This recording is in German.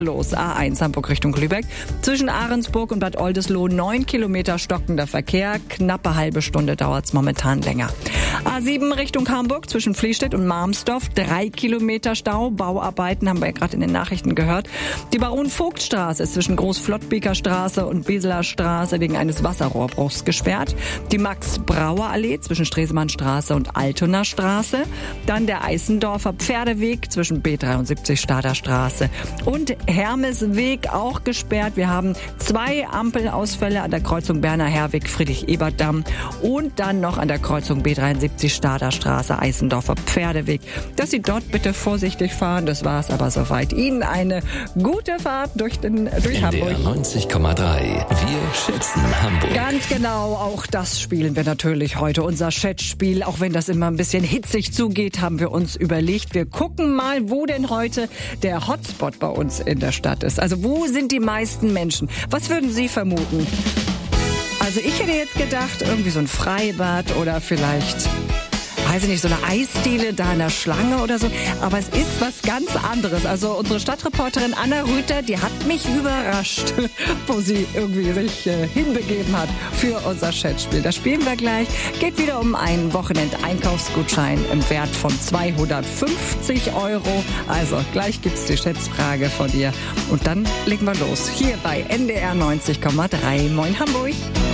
Los, A1 Hamburg Richtung Lübeck. Zwischen Ahrensburg und Bad Oldesloe 9 Kilometer stockender Verkehr. Knappe halbe Stunde dauert es momentan länger. A7 Richtung Hamburg zwischen Fließstedt und Marmsdorf 3 Kilometer Stau. Bauarbeiten haben wir ja gerade in den Nachrichten gehört. Die Baron-Vogt-Straße ist zwischen Groß-Flottbeker Straße und Beseler Straße wegen eines Wasserrohrbruchs gesperrt. Die Max-Brauer-Allee zwischen Stresemannstraße und Altoner Straße. Dann der Eissendorfer Pferdeweg zwischen B73 Stader Straße und Hermesweg auch gesperrt. Wir haben 2 Ampelausfälle an der Kreuzung Berner-Herweg, Friedrich-Ebert-Damm und dann noch an der Kreuzung B73 Stader Straße, Eissendorfer Pferdeweg. Dass Sie dort bitte vorsichtig fahren, das war's aber soweit. Ihnen eine gute Fahrt durch Hamburg. 90,3. Wir schätzen Hamburg. Ganz genau, auch das spielen wir natürlich heute. Unser Schätzspiel, auch wenn das immer ein bisschen hitzig zugeht, haben wir uns überlegt, wir gucken mal, wo denn heute der Hotspot bei uns in der Stadt ist. Also wo sind die meisten Menschen? Was würden Sie vermuten? Also ich hätte jetzt gedacht, irgendwie so ein Freibad oder vielleicht, weiß ich nicht, so eine Eisdiele da in der Schlange oder so. Aber es ist was ganz anderes. Also unsere Stadtreporterin Anna Rüther, die hat mich überrascht, wo sie irgendwie sich hinbegeben hat für unser Schätzspiel. Das spielen wir gleich. Geht wieder um einen Wochenendeinkaufsgutschein im Wert von 250 €. Also gleich gibt's die Schätzfrage von dir. Und dann legen wir los. Hier bei NDR 90,3. Moin Hamburg.